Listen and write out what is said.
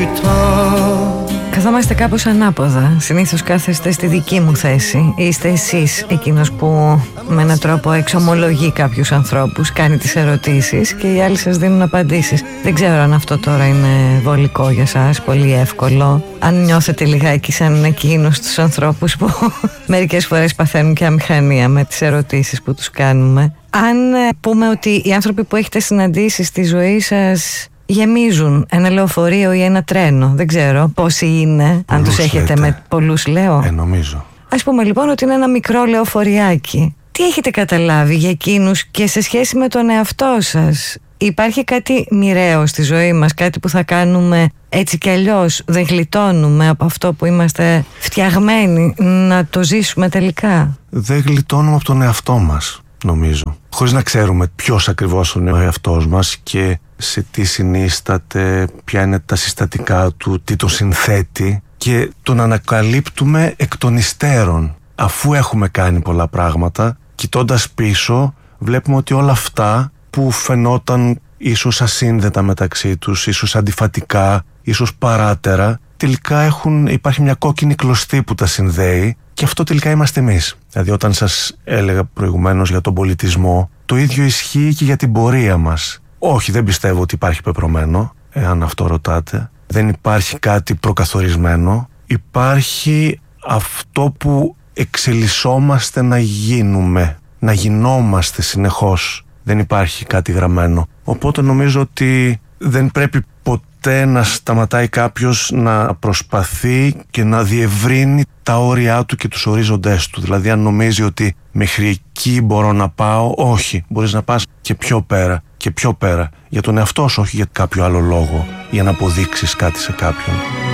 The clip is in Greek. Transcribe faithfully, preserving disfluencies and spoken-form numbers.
Καθόμαστε κάπως ανάποδα. Συνήθως κάθεστε στη δική μου θέση. Είστε εσείς εκείνος που με έναν τρόπο εξομολογεί κάποιους ανθρώπους, κάνει τις ερωτήσεις και οι άλλοι σας δίνουν απαντήσεις. Δεν ξέρω αν αυτό τώρα είναι βολικό για σας, πολύ εύκολο. Αν νιώθετε λιγάκι σαν εκείνους τους ανθρώπους που μερικές φορές παθαίνουν και αμηχανία με τις ερωτήσεις που τους κάνουμε. Αν πούμε ότι οι άνθρωποι που έχετε συναντήσει στη ζωή σας γεμίζουν ένα λεωφορείο ή ένα τρένο, δεν ξέρω πόσοι είναι, πολλούς αν τους έχετε λέτε. Με πολλούς λέω. Ε, νομίζω. Ας πούμε λοιπόν ότι είναι ένα μικρό λεωφοριάκι. Τι έχετε καταλάβει για εκείνους και σε σχέση με τον εαυτό σας? Υπάρχει κάτι μοιραίο στη ζωή μας, κάτι που θα κάνουμε έτσι κι αλλιώς? Δεν γλιτώνουμε από αυτό που είμαστε φτιαγμένοι να το ζήσουμε τελικά? Δεν γλιτώνουμε από τον εαυτό μας, νομίζω. Χωρίς να ξέρουμε ποιος ακριβώς είναι ο εαυτός μας και σε τι συνίσταται, ποια είναι τα συστατικά του, τι το συνθέτει, και τον ανακαλύπτουμε εκ των υστέρων. Αφού έχουμε κάνει πολλά πράγματα, κοιτώντας πίσω, βλέπουμε ότι όλα αυτά που φαινόταν ίσως ασύνδετα μεταξύ τους, ίσως αντιφατικά, ίσως παράτερα, τελικά έχουν, υπάρχει μια κόκκινη κλωστή που τα συνδέει, και αυτό τελικά είμαστε εμείς. Δηλαδή, όταν σας έλεγα προηγουμένως για τον πολιτισμό, το ίδιο ισχύει και για την πορεία μας. Όχι, δεν πιστεύω ότι υπάρχει πεπρωμένο, εάν αυτό ρωτάτε. Δεν υπάρχει κάτι προκαθορισμένο. Υπάρχει αυτό που εξελισσόμαστε να γίνουμε, να γινόμαστε συνεχώς. Δεν υπάρχει κάτι γραμμένο. Οπότε νομίζω ότι δεν πρέπει ποτέ να σταματάει κάποιος να προσπαθεί και να διευρύνει τα όρια του και τους ορίζοντές του. Δηλαδή, αν νομίζει ότι μέχρι εκεί μπορώ να πάω, όχι, μπορείς να πας και πιο πέρα και πιο πέρα. Για τον εαυτό σου, όχι για κάποιο άλλο λόγο, για να αποδείξεις κάτι σε κάποιον.